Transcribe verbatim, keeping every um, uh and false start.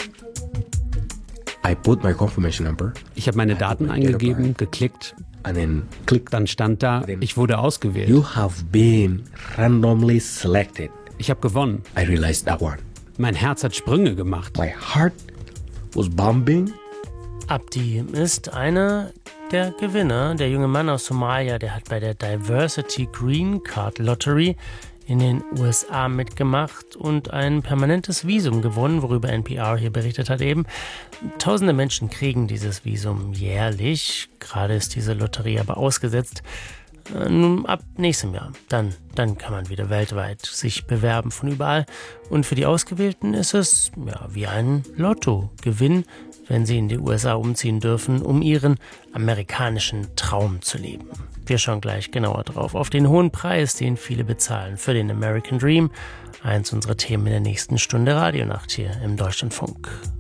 I put my confirmation number. Ich habe meine Daten eingegeben, geklickt. And then click. Dann stand da, ich wurde ausgewählt. You have been randomly selected. Ich habe gewonnen. I realized that one. Mein Herz hat Sprünge gemacht. My heart was bumping. Abdi ist einer der Gewinner. Der junge Mann aus Somalia, der hat bei der Diversity Green Card Lottery in den U S A mitgemacht und ein permanentes Visum gewonnen, worüber N P R hier berichtet hat eben. Tausende Menschen kriegen dieses Visum jährlich. Gerade ist diese Lotterie aber ausgesetzt. Nun ab nächstem Jahr. Dann, dann kann man wieder weltweit sich bewerben von überall. Und für die Ausgewählten ist es ja wie ein Lottogewinn, wenn sie in die U S A umziehen dürfen, um ihren amerikanischen Traum zu leben. Wir schauen gleich genauer drauf, auf den hohen Preis, den viele bezahlen für den American Dream. Eins unserer Themen in der nächsten Stunde Radionacht hier im Deutschlandfunk.